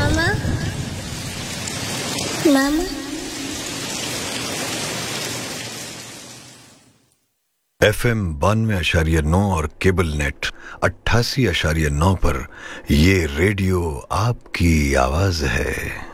मामा मामा FM 92.9 और cable net 88.9 पर ये रेडियो आपकी आवाज है।